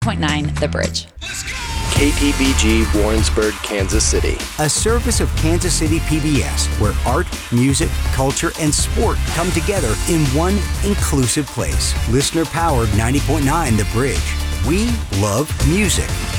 90.9 The Bridge. KPBG Warrensburg, Kansas City. A service of Kansas City PBS, where art, music, culture, and sport come together in one inclusive place. Listener-powered 90.9 The Bridge. We love music.